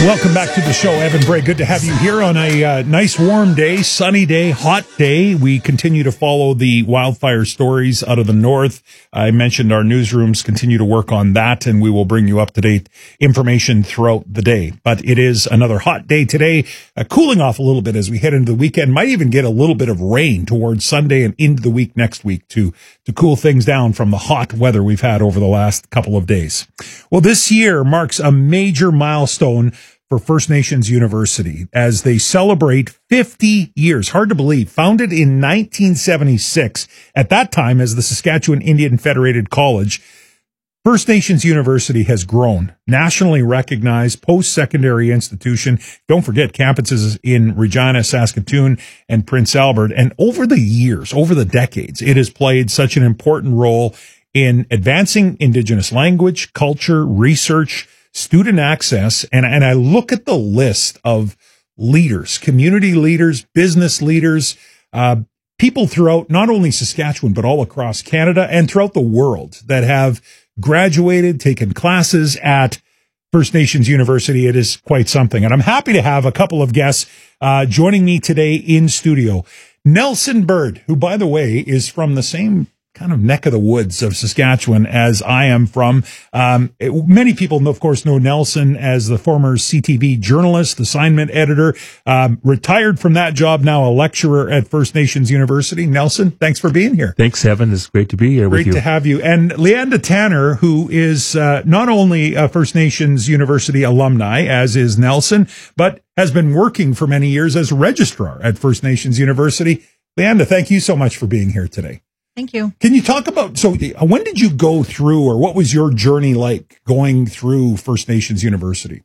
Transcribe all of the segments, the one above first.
Welcome back to the show, Evan Bray. Good to have you here on a nice warm day, sunny day, hot day. We continue to follow the wildfire stories out of the north. I mentioned our newsrooms continue to work on that, and we will bring you up-to-date information throughout the day. But it is another hot day today, cooling off a little bit as we head into the weekend. Might even get a little bit of rain towards Sunday and into the week next week to cool things down from the hot weather we've had over the last couple of days. Well, this year marks a major milestone for First Nations University as they celebrate 50 years. Hard to believe. Founded in 1976, at that time as the Saskatchewan Indian Federated College, First Nations University has grown. Nationally recognized post-secondary institution. Don't forget campuses in Regina, Saskatoon, and Prince Albert. And over the years, over the decades, it has played such an important role in advancing Indigenous language, culture, research, student access, and I look at the list of leaders, community leaders, business leaders, people throughout not only Saskatchewan, but all across Canada and throughout the world that have graduated, taken classes at First Nations University. It is quite something. And I'm happy to have a couple of guests joining me today in studio. Nelson Bird, who, by the way, is from the same kind of neck of the woods of Saskatchewan as I am from. Many people, of course, know Nelson as the former CTV journalist, assignment editor, retired from that job, now a lecturer at First Nations University. Nelson, thanks for being here. Thanks, Evan. It's great to be here with you. Great to have you. And Leanda Tanner, who is not only a First Nations University alumni, as is Nelson, but has been working for many years as registrar at First Nations University. Leanda, thank you so much for being here today. Thank you. Can you talk about, so when did you go through, or what was your journey like going through First Nations University?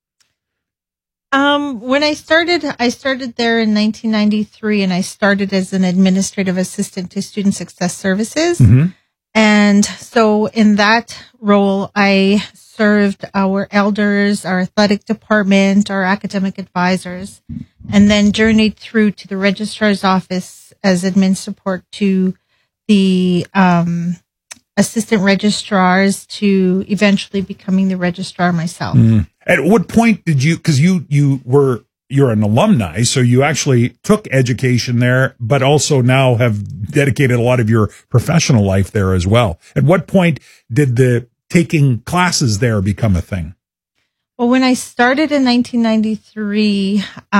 When I started there in 1993, and I started as an administrative assistant to Student Success Services. Mm-hmm. And so in that role, I served our elders, our athletic department, our academic advisors, and then journeyed through to the registrar's office as admin support to the assistant registrars, to eventually becoming the registrar myself. Mm. At what point did you, because you're an alumni, so you actually took education there, but also now have dedicated a lot of your professional life there as well. At what point did the taking classes there become a thing? Well, when I started in 1993,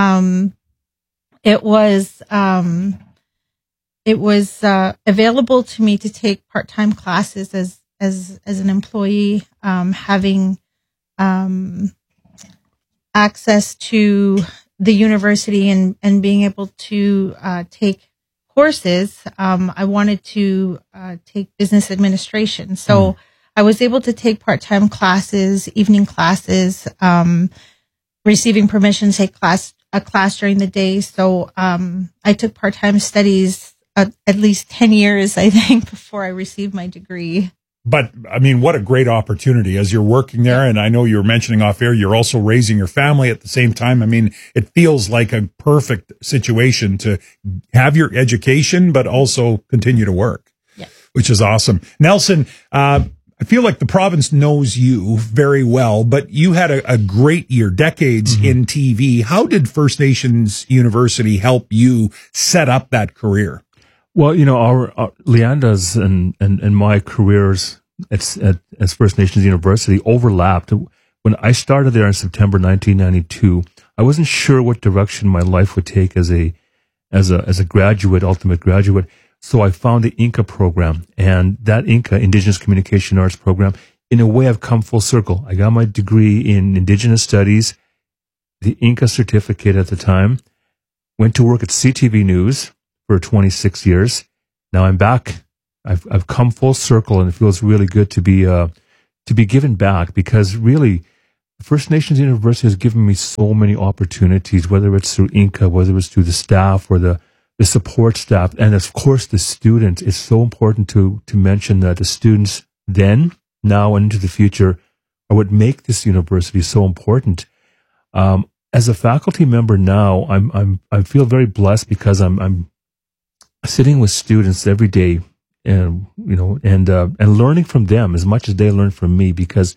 it was available to me to take part-time classes as an employee, having access to the university and being able to take courses. I wanted to take business administration, so I was able to take part-time classes, evening classes, receiving permission to take a class during the day. So I took part-time studies at least 10 years, I think, before I received my degree. But, I mean, what a great opportunity as you're working there. And I know you were mentioning off air, you're also raising your family at the same time. I mean, it feels like a perfect situation to have your education, but also continue to work, which is awesome. Nelson, I feel like the province knows you very well, but you had a great year, decades in TV. How did First Nations University help you set up that career? Well, you know, our Leanda's and my careers at First Nations University overlapped. When I started there in September 1992, I wasn't sure what direction my life would take as a graduate, ultimate graduate. So I found the Inca program, and that Inca, Indigenous Communication Arts program, in a way I've come full circle. I got my degree in Indigenous Studies, the Inca certificate at the time, went to work at CTV News for 26 years. Now I'm back. I've come full circle, and it feels really good to be given back, because really First Nations University has given me so many opportunities, whether it's through Inca, whether it's through the staff or the support staff, and of course the students. It's so important to mention that the students then, now, and into the future are what make this university so important. As a faculty member now, I feel very blessed because I'm sitting with students every day, and learning from them as much as they learn from me, because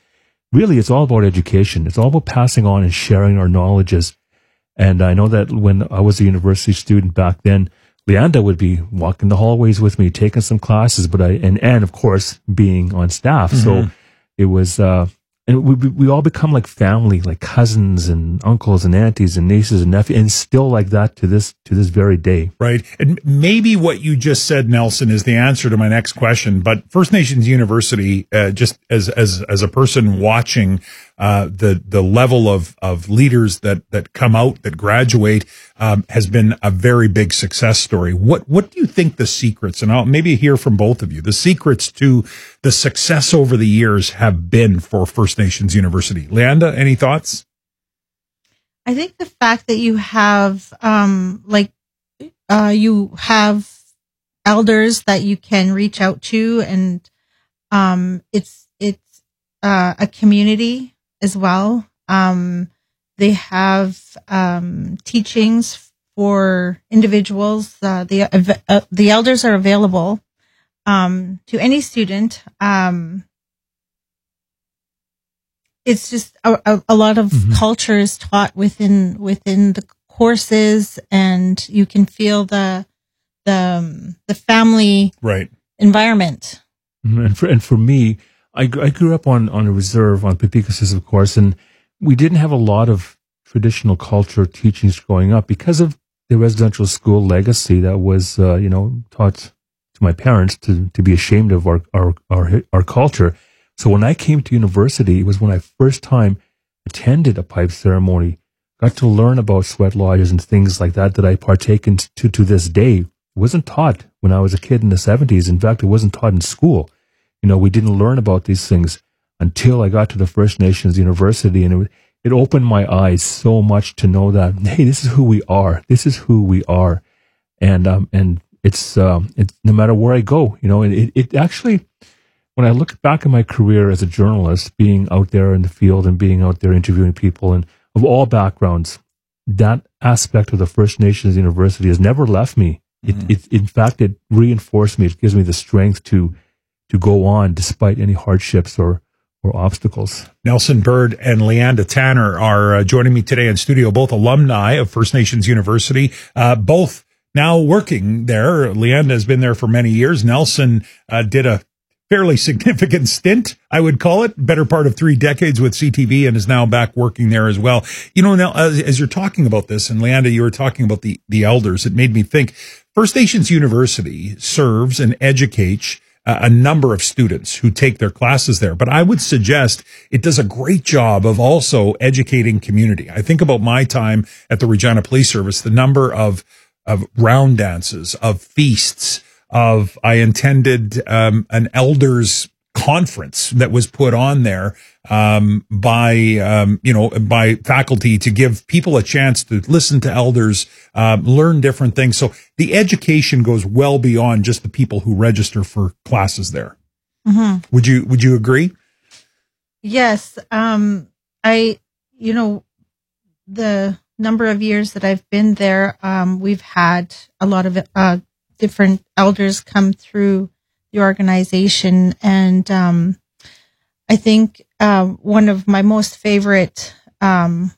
really it's all about education. It's all about passing on and sharing our knowledges. And I know that when I was a university student back then, Leanda would be walking the hallways with me, taking some classes, but and of course being on staff. So it was, and we all become like family, like cousins and uncles and aunties and nieces and nephews, and still like that to this very day. Right. And maybe what you just said, Nelson, is the answer to my next question. But First Nations University, just as a person watching the level of leaders that come out, that graduate, has been a very big success story. What do you think the secrets, and I'll maybe hear from both of you, the secrets to the success over the years have been for First Nations University? Leanda, any thoughts? I think the fact that you have, you have elders that you can reach out to, and it's a community as well. They have teachings for individuals. The elders are available to any student. It's just a lot of culture is taught within the courses, and you can feel the family environment. And for me, I grew up on a reserve on Pepikassis, of course, and we didn't have a lot of traditional culture teachings growing up because of the residential school legacy that was taught to my parents to be ashamed of our culture. So when I came to university, it was when I first time attended a pipe ceremony, got to learn about sweat lodges and things like that I partake in to this day. It wasn't taught when I was a kid in the 70s. In fact, it wasn't taught in school. We didn't learn about these things until I got to the First Nations University, and it opened my eyes so much to know that, hey, this is who we are. This is who we are. And it's no matter where I go, it actually, when I look back at my career as a journalist, being out there in the field and being out there interviewing people and of all backgrounds, that aspect of the First Nations University has never left me. In fact, it reinforced me. It gives me the strength to go on despite any hardships or obstacles. Nelson Bird and Leanda Tanner are joining me today in studio, both alumni of First Nations University, both now working there. Leanda has been there for many years. Nelson did a fairly significant stint, I would call it, better part of 3 decades with CTV, and is now back working there as well. Now as you're talking about this, and Leanda, you were talking about the elders, it made me think First Nations University serves and educates a number of students who take their classes there. But I would suggest it does a great job of also educating community. I think about my time at the Regina Police Service, the number of round dances, of feasts, I attended an elders conference that was put on there by faculty to give people a chance to listen to elders, learn different things. So the education goes well beyond just the people who register for classes there. Mm-hmm. Would you agree? Yes. The number of years that I've been there, we've had a lot of different elders come through the organization. And I think one of my most favorite, times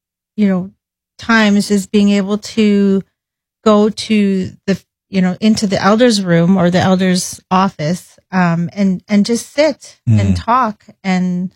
is being able to go to into the elders room or the elders office, and just sit and talk and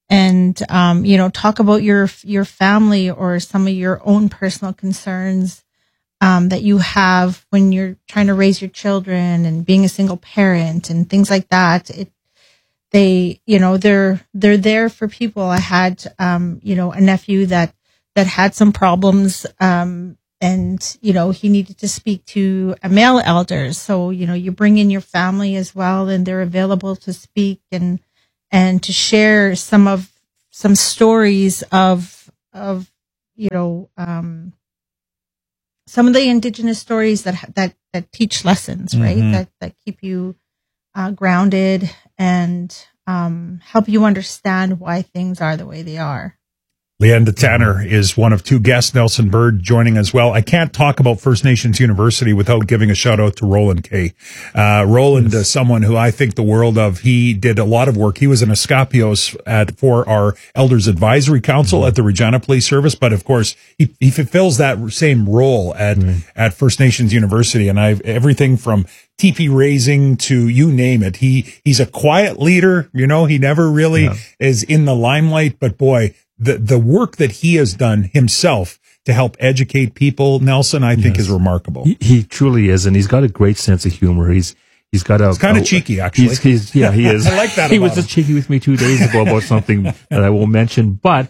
talk about your family or some of your own personal concerns that you have when you're trying to raise your children and being a single parent and things like that. They're there for people. I had, a nephew that had some problems, and, he needed to speak to a male elder. So, you bring in your family as well, and they're available to speak and to share some stories of some of the Indigenous stories that teach lessons, right? Mm-hmm. That keep you grounded and help you understand why things are the way they are. Leanda Tanner is one of two guests, Nelson Bird joining as well. I can't talk about First Nations University without giving a shout out to Roland Kay. Roland is someone who I think the world of. He did a lot of work. He was an Escapios for our Elders Advisory Council at the Regina Police Service, but of course he fulfills that same role at First Nations University. And everything from teepee raising to you name it. He's a quiet leader. He never really is in the limelight, but boy, the work that he has done himself to help educate people, Nelson, I think is remarkable. He truly is, and he's got a great sense of humor. He's kind of cheeky, actually. He is. I like that. He was just cheeky with me 2 days ago about something that I won't mention, but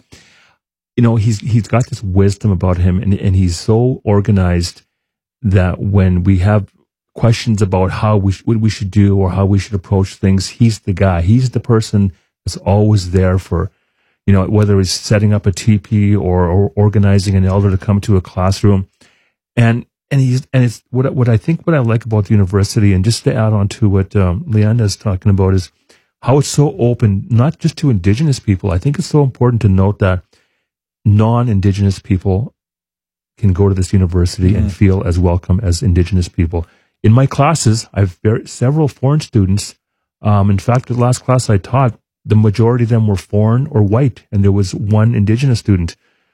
he's got this wisdom about him, and he's so organized that when we have questions about what we should do or how we should approach things, he's the guy. He's the person that's always there for. Whether it's setting up a teepee or organizing an elder to come to a classroom, and it's what I like about the university, and just to add on to what Leanda is talking about, is how it's so open, not just to Indigenous people. I think it's so important to note that non-Indigenous people can go to this university and feel as welcome as Indigenous people. In my classes, I've several foreign students. In fact, the last class I taught, the majority of them were foreign or white, and there was one Indigenous student.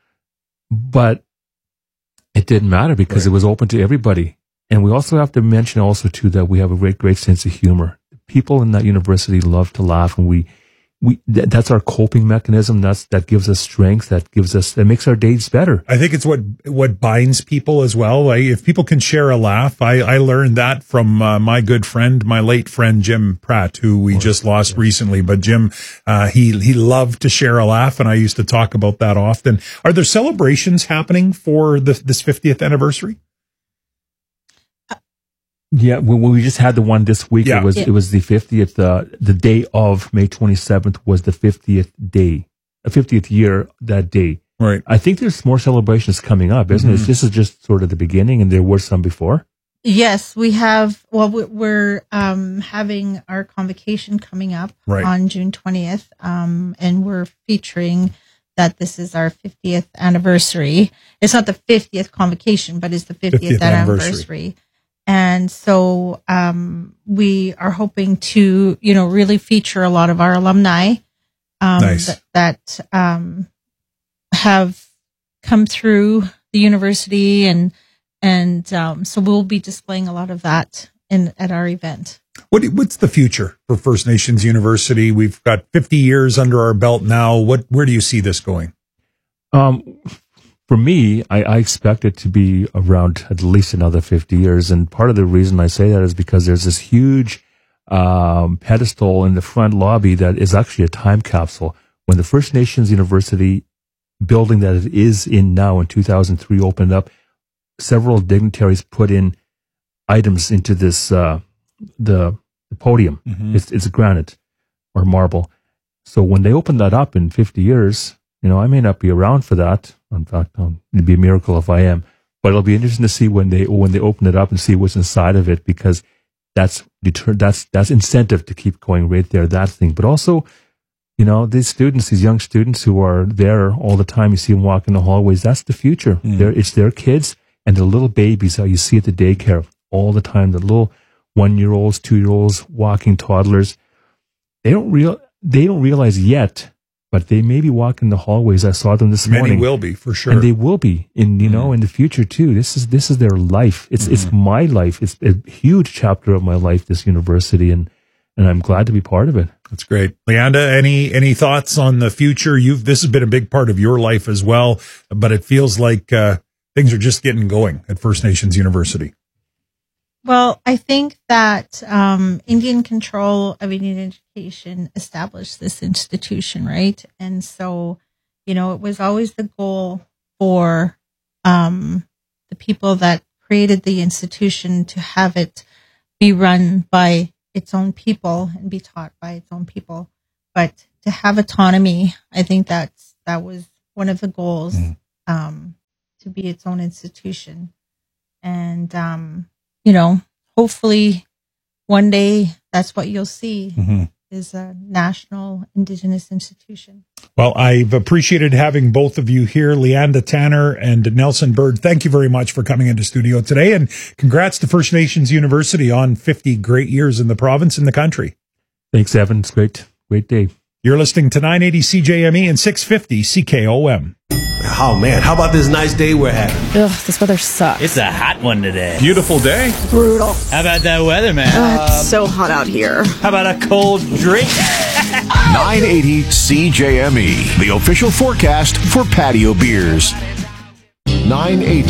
But it didn't matter because it was open to everybody. And we also have to mention also, too, that we have a great sense of humor. People in that university love to laugh, and that's our coping mechanism. That gives us strength. That makes our days better. I think it's what binds people as well. If people can share a laugh, I learned that from my good friend, my late friend Jim Pratt, who we just lost recently. But Jim, he loved to share a laugh, and I used to talk about that often. Are there celebrations happening for this 50th anniversary? Yeah, we just had the one this week. Yeah. It was the 50th. The day of May 27th was the 50th day, 50th year that day. Right. I think there's more celebrations coming up, isn't it? This is just sort of the beginning, and there were some before. Yes, we have. Well, we're having our convocation coming up on June 20th, and we're featuring that this is our 50th anniversary. It's not the 50th convocation, but it's the 50th anniversary. And so we are hoping to, really feature a lot of our alumni that have come through the university, and so we'll be displaying a lot of that at our event. What's the future for First Nations University? We've got 50 years under our belt now. Where do you see this going? For me, I expect it to be around at least another 50 years. And part of the reason I say that is because there's this huge pedestal in the front lobby that is actually a time capsule. When the First Nations University building that it is in now in 2003 opened up, several dignitaries put in items into this, the podium. It's granite or marble. So when they open that up in 50 years, I may not be around for that. In fact, it'd be a miracle if I am. But it'll be interesting to see when they open it up and see what's inside of it, because that's incentive to keep going right there, that thing. But also, these young students who are there all the time, you see them walking the hallways, that's the future. It's their kids and the little babies that you see at the daycare all the time, the little 1-year-olds, 2-year-olds, walking toddlers. They don't realize yet, but they may be walking the hallways. I saw them this morning. Many will be, for sure. And they will be in the future too. This is their life. It's my life. It's a huge chapter of my life, this university, and I'm glad to be part of it. That's great. Leanda, any thoughts on the future? This has been a big part of your life as well, but it feels like things are just getting going at First Nations University. Well, I think that Indian Control of Indian Education established this institution, right? And so, it was always the goal for the people that created the institution to have it be run by its own people and be taught by its own people. But to have autonomy, I think that was one of the goals, to be its own institution. And, hopefully one day that's what you'll see is a national Indigenous institution. Well, I've appreciated having both of you here, Leanda Tanner and Nelson Bird. Thank you very much for coming into studio today, and congrats to First Nations University on 50 great years in the province and the country. Thanks, Evan. It's great day. You're listening to 980 CJME and 650 CKOM. Oh, man, how about this nice day we're having? Ugh, this weather sucks. It's a hot one today. Beautiful day. Brutal. How about that weather, man? It's so hot out here. How about a cold drink? 980 CJME, the official forecast for patio beers. 980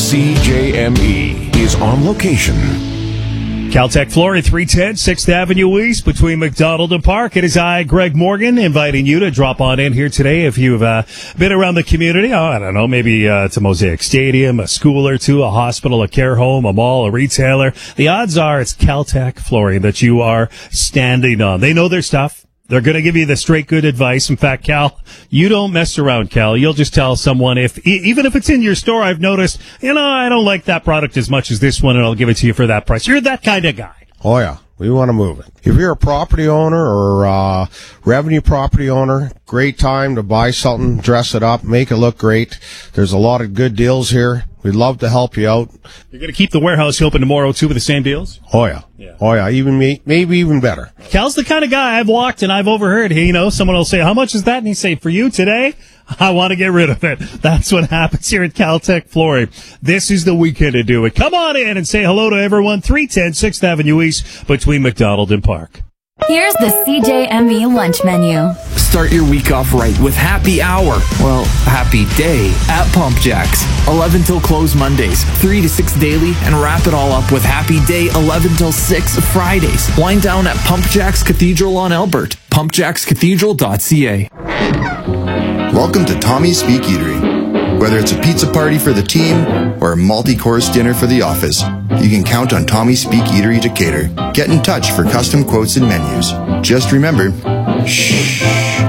CJME is on location. Caltech Flooring, 310 6th Avenue East between McDonald and Park. It is I, Greg Morgan, inviting you to drop on in here today if you've been around the community. I don't know, maybe it's a Mosaic Stadium, a school or two, a hospital, a care home, a mall, a retailer. The odds are it's Caltech Flooring that you are standing on. They know their stuff. They're going to give you the straight good advice. In fact, Cal, you don't mess around, Cal. You'll just tell someone even if it's in your store, I've noticed, I don't like that product as much as this one, and I'll give it to you for that price. You're that kind of guy. Oh, yeah. We want to move it. If you're a property owner or revenue property owner, great time to buy something, dress it up, make it look great. There's a lot of good deals here. We'd love to help you out. You're going to keep the warehouse open tomorrow, too, with the same deals? Oh, yeah. Oh, yeah. Maybe even better. Cal's the kind of guy I've walked and I've overheard. Someone will say, how much is that? And he say, for you today, I want to get rid of it. That's what happens here at Caltech Flooring. This is the weekend to do it. Come on in and say hello to everyone. 310 6th Avenue East between McDonald and Park. Here's the CJME lunch menu. Start your week off right with happy hour. Well, happy day at Pump Jacks. 11 till close Mondays, 3 to 6 daily, and wrap it all up with happy day 11 till 6 Fridays. Wind down at Pump Jacks Cathedral on Albert. pumpjackscathedral.ca. Welcome to Tommy's Speak Eatery. Whether it's a pizza party for the team or a multi-course dinner for the office, you can count on Tommy's Speak Eatery to cater. Get in touch for custom quotes and menus. Just remember, shh.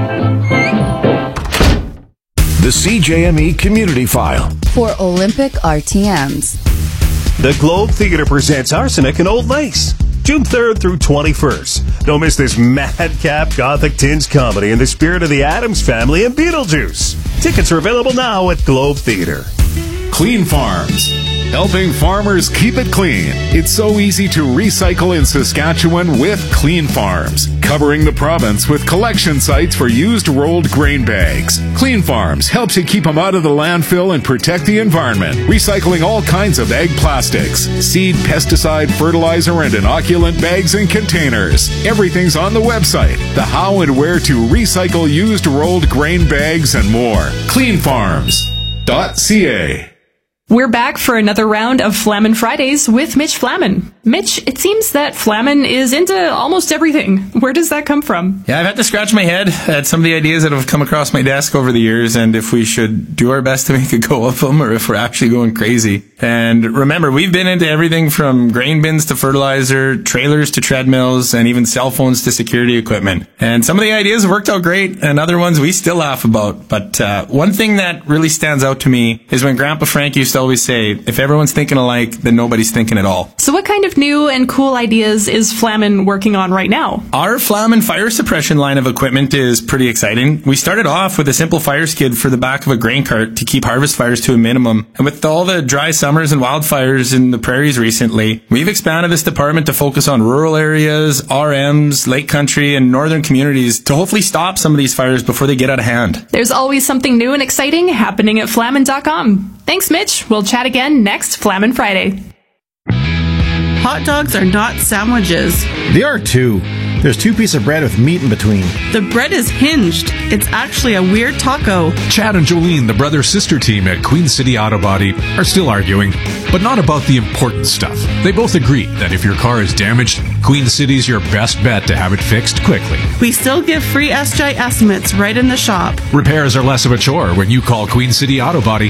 The CJME Community File. For Olympic RTMs. The Globe Theater presents Arsenic and Old Lace, June 3rd through 21st. Don't miss this madcap gothic tinge comedy in the spirit of the Addams Family and Beetlejuice. Tickets are available now at Globe Theater. Clean Farms, helping farmers keep it clean. It's so easy to recycle in Saskatchewan with Clean Farms, covering the province with collection sites for used rolled grain bags. Clean Farms helps you keep them out of the landfill and protect the environment, recycling all kinds of ag plastics, seed, pesticide, fertilizer, and inoculant bags and containers. Everything's on the website, the how and where to recycle used rolled grain bags and more. Cleanfarms.ca. We're back for another round of Flamin' Fridays with Mitch Flamin. Mitch, it seems that Flamin is into almost everything. Where does that come from? Yeah, I've had to scratch my head at some of the ideas that have come across my desk over the years, and if we should do our best to make a go of them, or if we're actually going crazy. And remember, we've been into everything from grain bins to fertilizer, trailers to treadmills, and even cell phones to security equipment. And some of the ideas have worked out great, and other ones we still laugh about. But one thing that really stands out to me is when Grandpa Frank used to always say, if everyone's thinking alike, then nobody's thinking at all. So what kind of new and cool ideas is Flamin working on right now? Our Flamin fire suppression line of equipment is pretty exciting. We started off with a simple fire skid for the back of a grain cart to keep harvest fires to a minimum. And with all the dry summers and wildfires in the prairies recently, we've expanded this department to focus on rural areas, RMs, lake country, and northern communities to hopefully stop some of these fires before they get out of hand. There's always something new and exciting happening at Flamin.com. Thanks, Mitch. We'll chat again next Flamin' Friday. Hot dogs are not sandwiches. They are too. There's 2 pieces of bread with meat in between. The bread is hinged. It's actually a weird taco. Chad and Jolene, the brother-sister team at Queen City Auto Body, are still arguing, but not about the important stuff. They both agree that if your car is damaged, Queen City's your best bet to have it fixed quickly. We still give free SJ estimates right in the shop. Repairs are less of a chore when you call Queen City Auto Body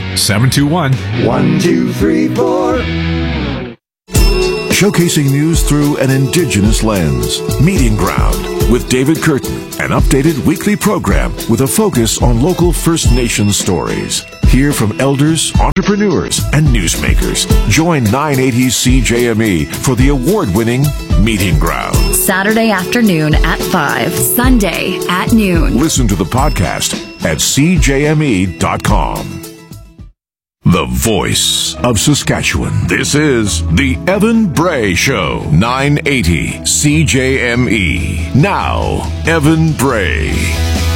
721-1234. Showcasing news through an Indigenous lens. Meeting Ground with David Curtin, an updated weekly program with a focus on local First Nations stories. Hear from elders, entrepreneurs, and newsmakers. Join 980 CJME for the award-winning Meeting Ground. Saturday afternoon at 5, Sunday at noon. Listen to the podcast at cjme.com. The voice of Saskatchewan. This is the Evan Bray Show. 980 CJME. Now, Evan Bray.